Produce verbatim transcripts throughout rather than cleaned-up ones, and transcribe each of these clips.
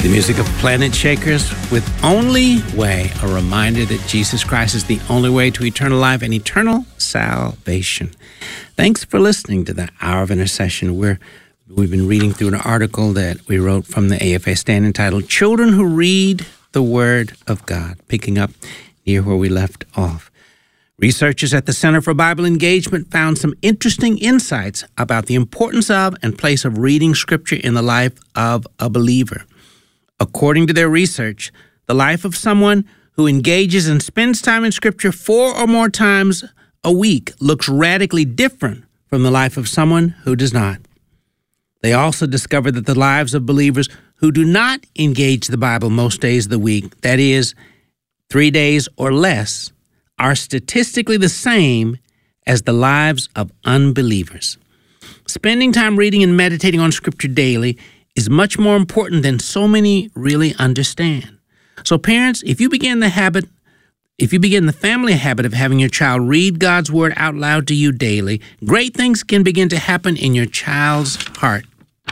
The music of Planet Shakers with Only Way, a reminder that Jesus Christ is the only way to eternal life and eternal salvation. Thanks for listening to the Hour of Intercession. We're, we've been reading through an article that we wrote from the A F A Stand entitled Children Who Read the Word of God, picking up near where we left off. Researchers at the Center for Bible Engagement found some interesting insights about the importance of and place of reading Scripture in the life of a believer. According to their research, the life of someone who engages and spends time in Scripture four or more times a week looks radically different from the life of someone who does not. They also discovered that the lives of believers who do not engage the Bible most days of the week, that is, three days or less, are statistically the same as the lives of unbelievers. Spending time reading and meditating on Scripture daily is much more important than so many really understand. So parents, if you begin the habit, if you begin the family habit of having your child read God's Word out loud to you daily, great things can begin to happen in your child's heart.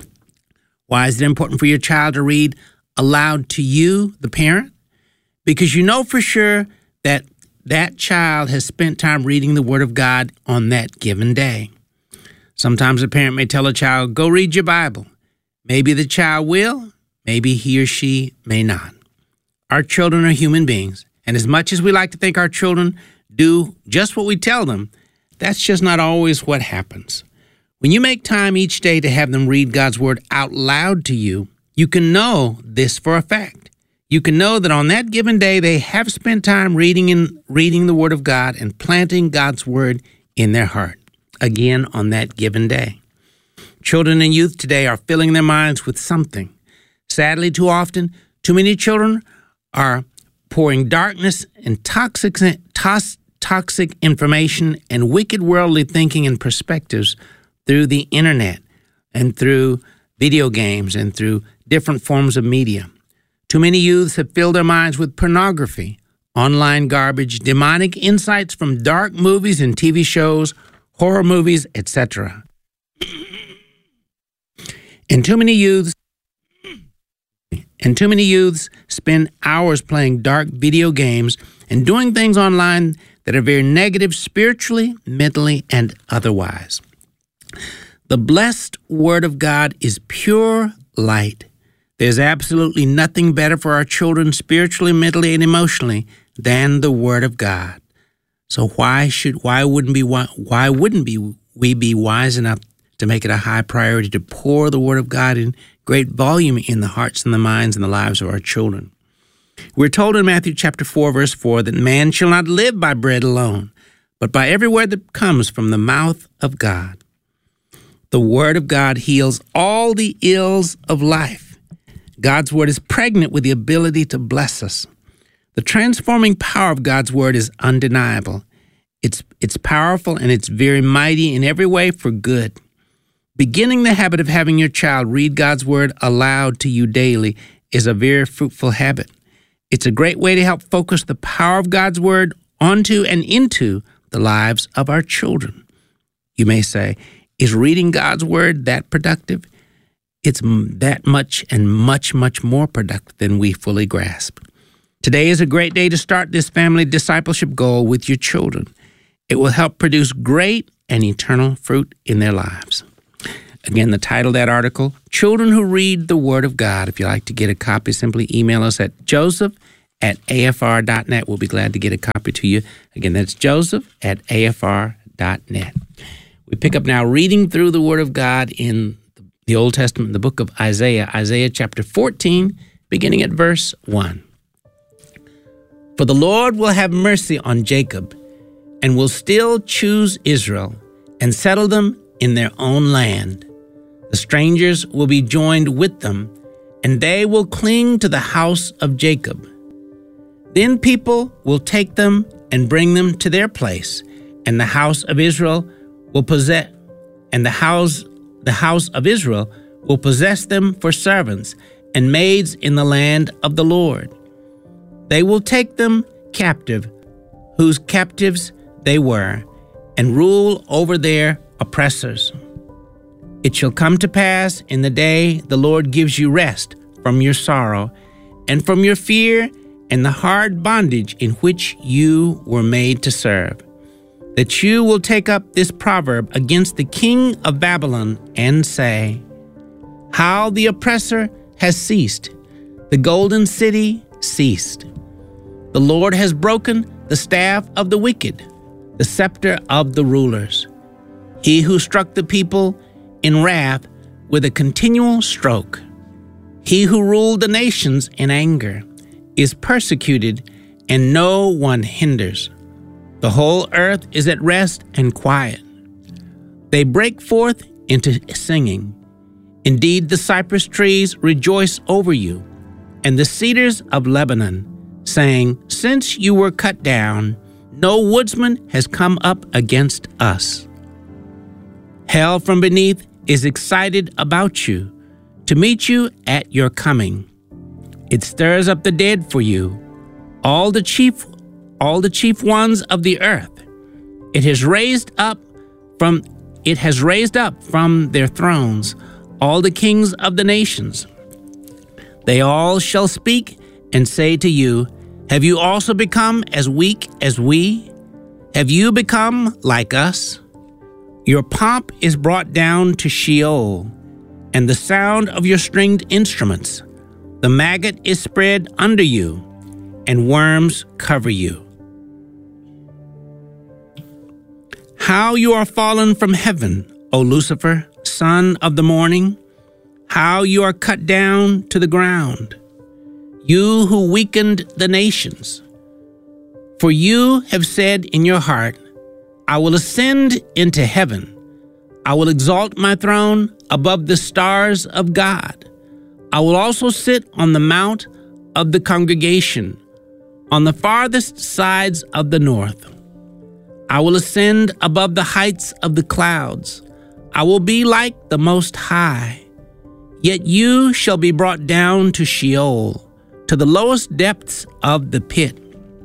Why is it important for your child to read aloud to you, the parent? Because you know for sure that that child has spent time reading the Word of God on that given day. Sometimes a parent may tell a child, go read your Bible. Maybe the child will, maybe he or she may not. Our children are human beings, and as much as we like to think our children do just what we tell them, that's just not always what happens. When you make time each day to have them read God's Word out loud to you, you can know this for a fact. You can know that on that given day they have spent time reading and reading the Word of God and planting God's Word in their heart, again on that given day. Children and youth today are filling their minds with something. Sadly, too often, too many children are pouring darkness and toxic, tos, toxic information and wicked worldly thinking and perspectives through the internet and through video games and through different forms of media. Too many youths have filled their minds with pornography, online garbage, demonic insights from dark movies and T V shows, horror movies, et cetera. And too many youths and too many youths spend hours playing dark video games and doing things online that are very negative spiritually, mentally, and otherwise. The blessed Word of God is pure light. There's absolutely nothing better for our children spiritually, mentally, and emotionally than the Word of God. So why should why wouldn't be why wouldn't be we be wise enough to make it a high priority to pour the Word of God in great volume in the hearts and the minds and the lives of our children? We're told in Matthew chapter four, verse four, that man shall not live by bread alone, but by every word that comes from the mouth of God. The Word of God heals all the ills of life. God's Word is pregnant with the ability to bless us. The transforming power of God's Word is undeniable. It's, it's powerful and it's very mighty in every way for good. Beginning the habit of having your child read God's Word aloud to you daily is a very fruitful habit. It's a great way to help focus the power of God's Word onto and into the lives of our children. You may say, is reading God's Word that productive? It's that much and much, much more productive than we fully grasp. Today is a great day to start this family discipleship goal with your children. It will help produce great and eternal fruit in their lives. Again, the title of that article, Children Who Read the Word of God. If you'd like to get a copy, simply email us at joseph at a f r dot net. We'll be glad to get a copy to you. Again, that's joseph at a f r dot net. We pick up now reading through the Word of God in the Old Testament, the book of Isaiah, Isaiah chapter fourteen, beginning at verse one. For the Lord will have mercy on Jacob and will still choose Israel and settle them in their own land. The strangers will be joined with them, and they will cling to the house of Jacob. Then people will take them and bring them to their place, and the house of Israel will possess, and the house, the house of Israel will possess them for servants and maids in the land of the Lord. They will take them captive, whose captives they were, and rule over their oppressors. It shall come to pass in the day the Lord gives you rest from your sorrow and from your fear and the hard bondage in which you were made to serve, that you will take up this proverb against the king of Babylon and say, how the oppressor has ceased, the golden city ceased. The Lord has broken the staff of the wicked, the scepter of the rulers. He who struck the people in wrath with a continual stroke, he who ruled the nations in anger, is persecuted, and no one hinders. The whole earth is at rest and quiet. They break forth into singing. Indeed, the cypress trees rejoice over you, and the cedars of Lebanon, saying, since you were cut down, no woodsman has come up against us. Hell from beneath is excited about you, to meet you at your coming. It stirs up the dead for you, all the chief, all the chief ones of the earth. It has raised up from it has raised up from their thrones all the kings of the nations. They all shall speak and say to you, have you also become as weak as we? Have you become like us? Your pomp is brought down to Sheol, and the sound of your stringed instruments. The maggot is spread under you, and worms cover you. How you are fallen from heaven, O Lucifer, son of the morning! How you are cut down to the ground, you who weakened the nations! For you have said in your heart, I will ascend into heaven. I will exalt my throne above the stars of God. I will also sit on the mount of the congregation, on the farthest sides of the north. I will ascend above the heights of the clouds. I will be like the Most High. Yet you shall be brought down to Sheol, to the lowest depths of the pit.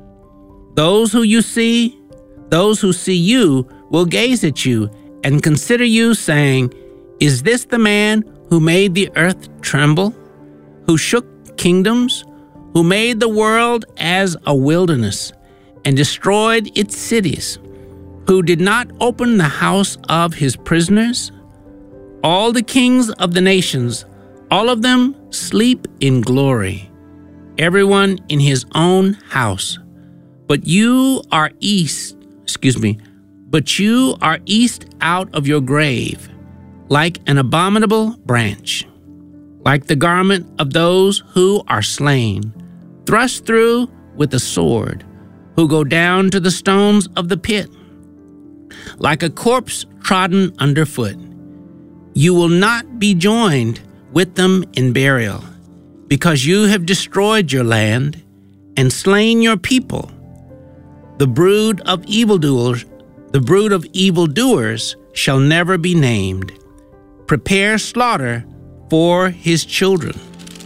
Those who you see, those who see you will gaze at you and consider you, saying, is this the man who made the earth tremble, who shook kingdoms, who made the world as a wilderness and destroyed its cities, who did not open the house of his prisoners? All the kings of the nations, all of them sleep in glory, everyone in his own house. But you are east, excuse me, but you are east out of your grave, like an abominable branch, like the garment of those who are slain, thrust through with a sword, who go down to the stones of the pit, like a corpse trodden underfoot. You will not be joined with them in burial, because you have destroyed your land and slain your people. The brood of evildoers, the brood of evildoers shall never be named. Prepare slaughter for his children,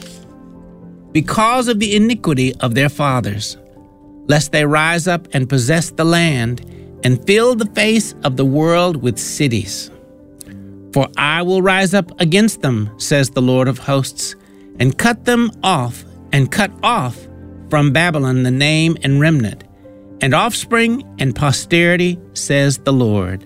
because of the iniquity of their fathers, lest they rise up and possess the land and fill the face of the world with cities. For I will rise up against them, says the Lord of hosts, and cut them off, and cut off from Babylon the name and remnant, and offspring and posterity, says the Lord.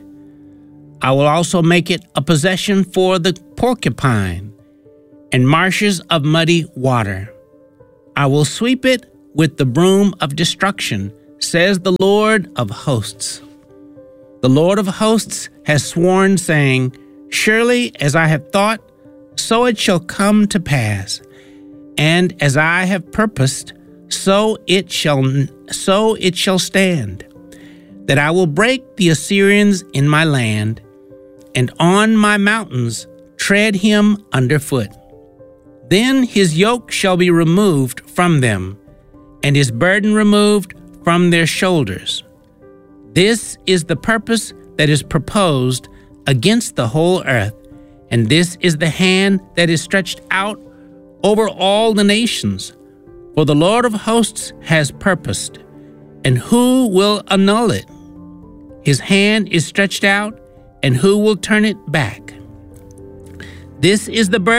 I will also make it a possession for the porcupine, and marshes of muddy water. I will sweep it with the broom of destruction, says the Lord of hosts. The Lord of hosts has sworn, saying, surely as I have thought, so it shall come to pass, and as I have purposed, so it shall so it shall stand, that I will break the Assyrians in my land, and on my mountains tread him underfoot. Then his yoke shall be removed from them, and his burden removed from their shoulders. This is the purpose that is proposed against the whole earth, and this is the hand that is stretched out over all the nations. For the Lord of hosts has purposed, and who will annul it? His hand is stretched out, and who will turn it back? This is the burden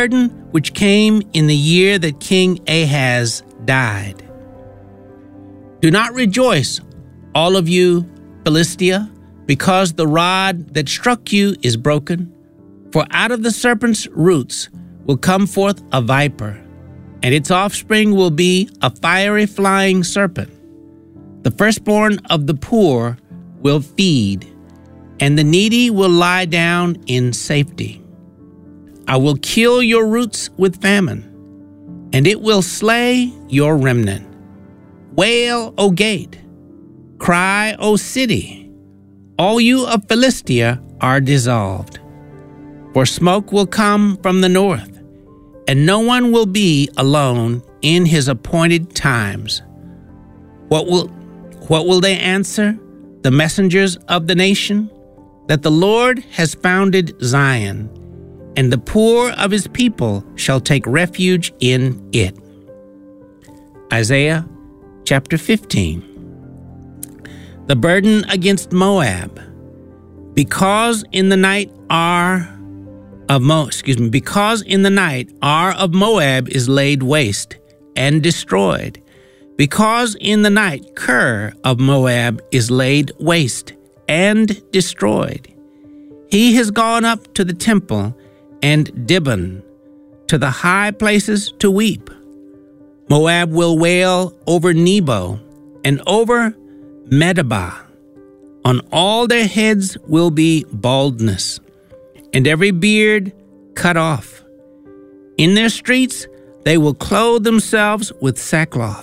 which came in the year that King Ahaz died. Do not rejoice, all of you Philistia, because the rod that struck you is broken. For out of the serpent's roots will come forth a viper, and its offspring will be a fiery flying serpent. The firstborn of the poor will feed, and the needy will lie down in safety. I will kill your roots with famine, and it will slay your remnant. Wail, O gate! Cry, O city! All you of Philistia are dissolved. For smoke will come from the north, and no one will be alone in his appointed times. What will, what will they answer, the messengers of the nation? That the Lord has founded Zion, and the poor of his people shall take refuge in it. Isaiah chapter fifteen. The burden against Moab. Because in the night Ar of Mo, excuse me, because in the night Ar of Moab is laid waste and destroyed. Because in the night Kir of Moab is laid waste and destroyed. He has gone up to the temple and Dibon, to the high places to weep. Moab will wail over Nebo and over Medeba. On all their heads will be baldness, and every beard cut off. In their streets they will clothe themselves with sackcloth.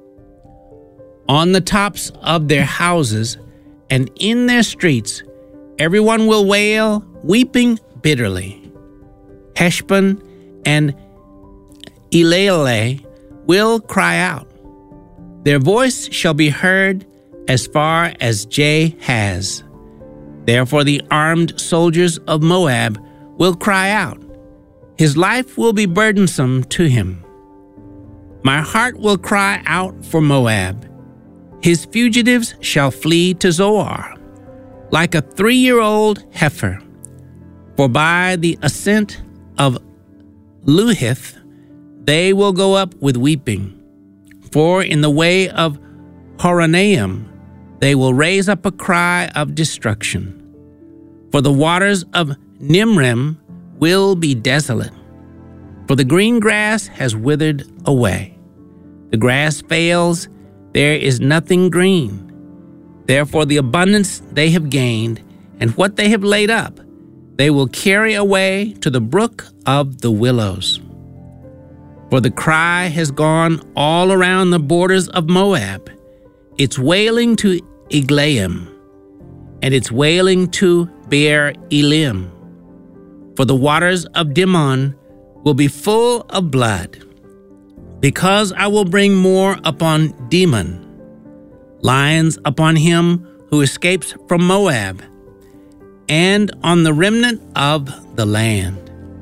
On the tops of their houses and in their streets everyone will wail, weeping bitterly. Heshbon and Elealeh will cry out. Their voice shall be heard as far as Jahaz. Therefore the armed soldiers of Moab will cry out. His life will be burdensome to him. My heart will cry out for Moab. His fugitives shall flee to Zoar, like a three-year-old heifer. For by the ascent of Luhith they will go up with weeping. For in the way of Horonaim they will raise up a cry of destruction. For the waters of Nimrim will be desolate, for the green grass has withered away. The grass fails, there is nothing green. Therefore the abundance they have gained, and what they have laid up, they will carry away to the brook of the willows. For the cry has gone all around the borders of Moab, its wailing to Eglaim, and its wailing to Beer Elim. For the waters of Dimon will be full of blood, because I will bring more upon Dimon, lions upon him who escapes from Moab, and on the remnant of the land.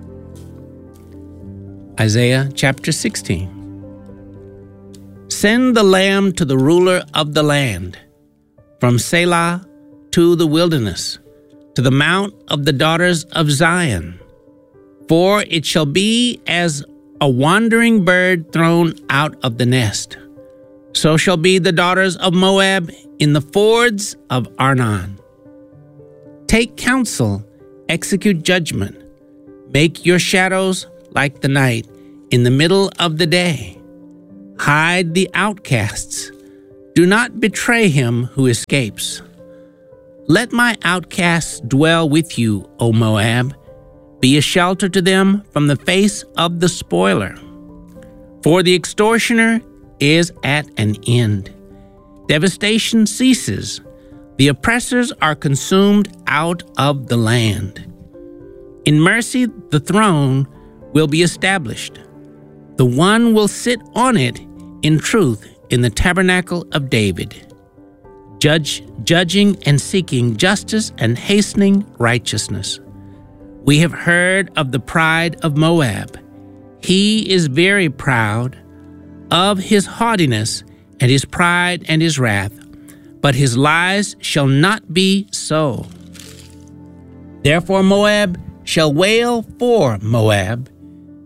Isaiah chapter sixteen. Send the lamb to the ruler of the land, from Selah to the wilderness, to the mount of the daughters of Zion. For it shall be as a wandering bird thrown out of the nest. So shall be the daughters of Moab in the fords of Arnon. Take counsel, execute judgment. Make your shadows like the night in the middle of the day. Hide the outcasts. Do not betray him who escapes. Let my outcasts dwell with you, O Moab. Be a shelter to them from the face of the spoiler. For the extortioner is at an end. Devastation ceases. The oppressors are consumed out of the land. In mercy, the throne will be established. The one will sit on it in truth in the tabernacle of David, judge, judging and seeking justice and hastening righteousness. We have heard of the pride of Moab. He is very proud, of his haughtiness and his pride and his wrath, but his lies shall not be so. Therefore Moab shall wail for Moab.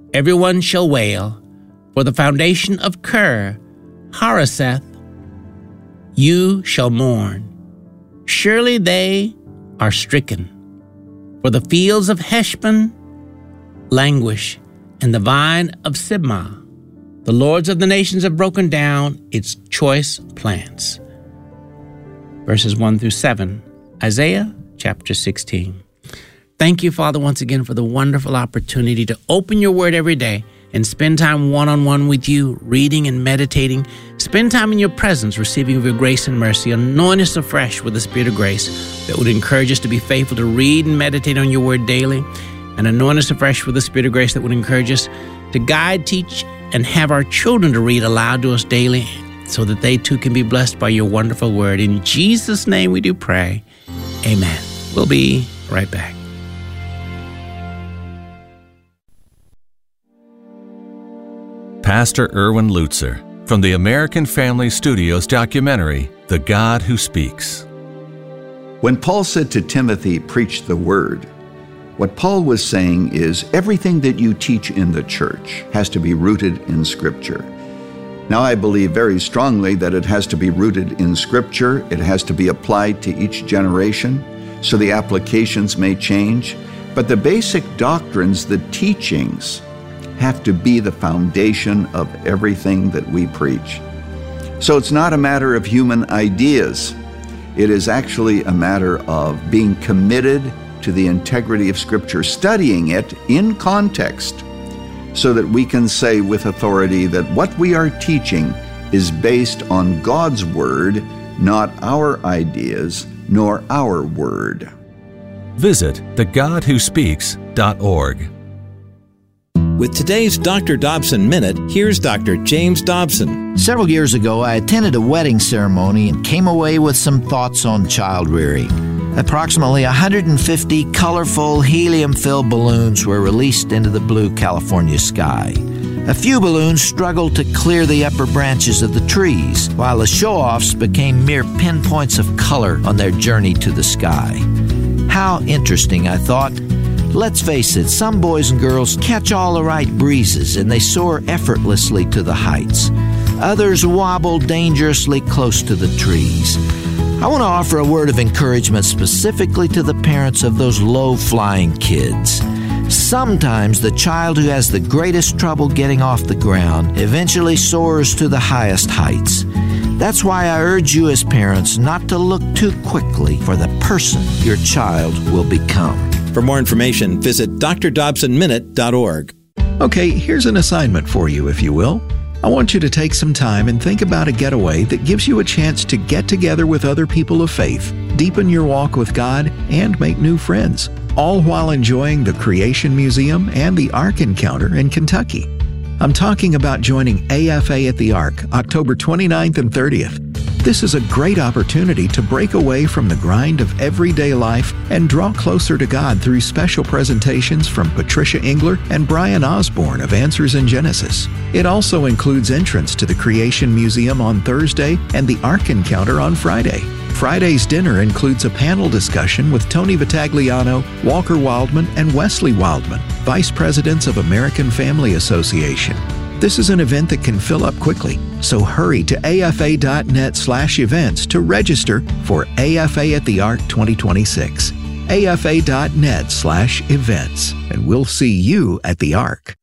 everyone shall wail. For the foundation of Ker, Hareseth, you shall mourn. Surely they are stricken. For the fields of Heshbon languish, and the vine of Sibmah. The lords of the nations have broken down its choice plants. Verses one through seven, Isaiah chapter sixteen. Thank you, Father, once again for the wonderful opportunity to open your word every day and spend time one-on-one with you, reading and meditating. Spend time in your presence, receiving of your grace and mercy. Anoint us afresh with the Spirit of grace that would encourage us to be faithful to read and meditate on your word daily. And anoint us afresh with the Spirit of grace that would encourage us to guide, teach, and have our children to read aloud to us daily so that they too can be blessed by your wonderful word. In Jesus' name we do pray. Amen. We'll be right back. Pastor Erwin Lutzer from the American Family Studios documentary, The God Who Speaks. When Paul said to Timothy, preach the word, what Paul was saying is everything that you teach in the church has to be rooted in Scripture. Now, I believe very strongly that it has to be rooted in Scripture. It has to be applied to each generation, so the applications may change. But the basic doctrines, the teachings, have to be the foundation of everything that we preach. So it's not a matter of human ideas. It is actually a matter of being committed to the integrity of Scripture, studying it in context, so that we can say with authority that what we are teaching is based on God's Word, not our ideas, nor our word. Visit the god who speaks dot org. With today's Doctor Dobson Minute, here's Doctor James Dobson. Several years ago, I attended a wedding ceremony and came away with some thoughts on child rearing. Approximately one hundred fifty colorful, helium-filled balloons were released into the blue California sky. A few balloons struggled to clear the upper branches of the trees, while the show-offs became mere pinpoints of color on their journey to the sky. How interesting, I thought. Let's face it, some boys and girls catch all the right breezes and they soar effortlessly to the heights. Others wobble dangerously close to the trees. I want to offer a word of encouragement specifically to the parents of those low-flying kids. Sometimes the child who has the greatest trouble getting off the ground eventually soars to the highest heights. That's why I urge you as parents not to look too quickly for the person your child will become. For more information, visit D R Dobson Minute dot org. Okay, here's an assignment for you, if you will. I want you to take some time and think about a getaway that gives you a chance to get together with other people of faith, deepen your walk with God, and make new friends, all while enjoying the Creation Museum and the Ark Encounter in Kentucky. I'm talking about joining A F A at the Ark, October twenty-ninth and thirtieth. This is a great opportunity to break away from the grind of everyday life and draw closer to God through special presentations from Patricia Engler and Brian Osborne of Answers in Genesis. It also includes entrance to the Creation Museum on Thursday and the Ark Encounter on Friday. Friday's dinner includes a panel discussion with Tony Vitagliano, Walker Wildman, and Wesley Wildman, Vice Presidents of American Family Association. This is an event that can fill up quickly, so hurry to afa.net slash events to register for A F A at the Ark twenty twenty-six. afa.net slash events, and we'll see you at the Ark.